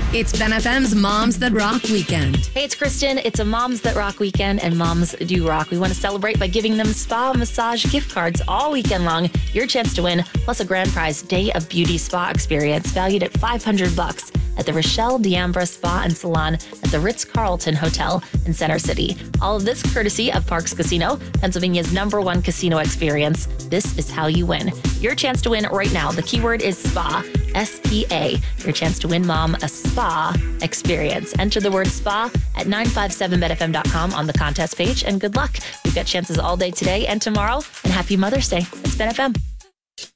It's Ben FM's Moms That Rock Weekend. Hey, it's Kristen. It's a Moms That Rock weekend, and moms do rock. We want to celebrate by giving them spa massage gift cards all weekend long. Your chance to win, plus a grand prize day of beauty spa experience valued at $500 at the Rochelle D'Ambra Spa and Salon at the Ritz-Carlton Hotel in Center City. All of this courtesy of Parx Casino, Pennsylvania's #1 casino experience. This is how you win. Your chance to win right now. The keyword is spa, S-P-A. Your chance to win mom a spa experience. Enter the word spa at 957betfm.com on the contest page, and good luck. We've got chances all day today and tomorrow, and happy Mother's Day. It's Ben FM.